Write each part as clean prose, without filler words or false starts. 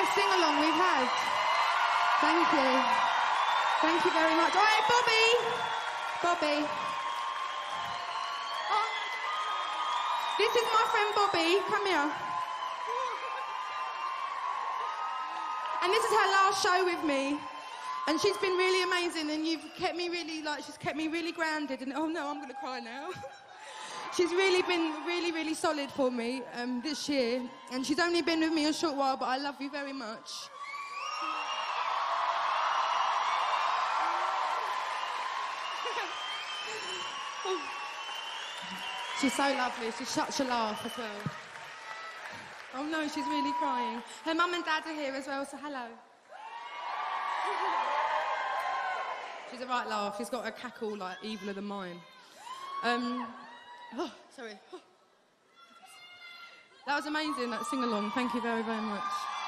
best sing-along we've had. Thank you. Thank you very much. All right, Bobby. Oh, this is my friend Bobby. Come here. And this is her last show with me. And she's been really amazing, and you've kept me really, she's kept me really grounded. And, oh no, I'm going to cry now. She's really been really solid for me this year. And she's only been with me a short while, but I love you very much. She's so lovely. She's such a laugh as well. Oh no, she's really crying. Her mum and dad are here as well, so hello. She's a right laugh. She's got a cackle like eviler than mine. Oh, sorry. Oh. That was amazing, that sing-along. Thank you very much.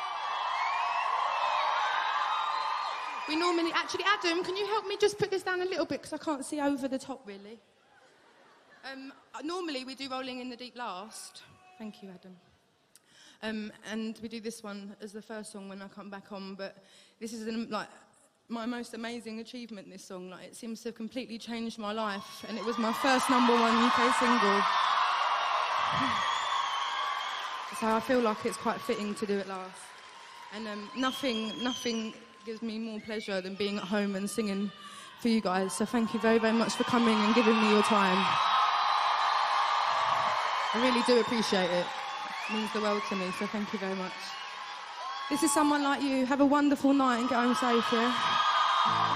We normally... Actually, Adam, can you help me just put this down a little bit, because I can't see over the top, really. Normally, we do Rolling in the Deep last. Thank you, Adam. And we do this one as the first song when I come back on, but this is my most amazing achievement, this song. It seems to have completely changed my life, and it was my first #1 UK single. So I feel like it's quite fitting to do it last. And nothing gives me more pleasure than being at home and singing for you guys. So thank you very much for coming and giving me your time. I really do appreciate it. It means the world to me, so thank you very much. This is Someone Like You. Have a wonderful night and get home safe, yeah?